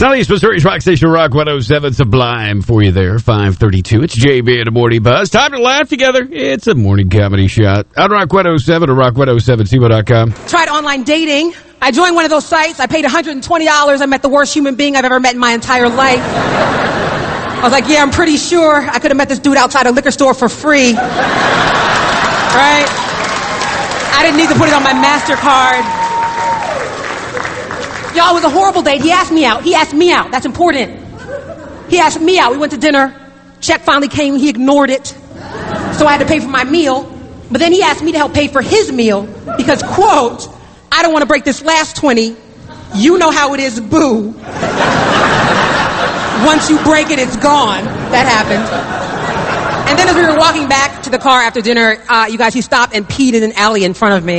Southeast Missouri's Rock Station, Rock 107, Sublime for you there, 532. It's JB and the Morning Buzz. Time to laugh together. It's a morning comedy shot. On Rock 107 or rock107.co.com. Tried online dating. I joined one of those sites. I paid $120. I met the worst human being I've ever met in my entire life. I was like, yeah, I'm pretty sure I could have met this dude outside a liquor store for free. Right? I didn't need to put it on my MasterCard. Y'all, it was a horrible date. He asked me out. That's important. He asked me out. We went to dinner. Check finally came. He ignored it. So I had to pay for my meal. But then he asked me to help pay for his meal because, quote, I don't want to break this last 20. You know how it is, boo. Once you break it, it's gone. That happened. And then as we were walking back to the car after dinner, you guys, he stopped and peed in an alley in front of me.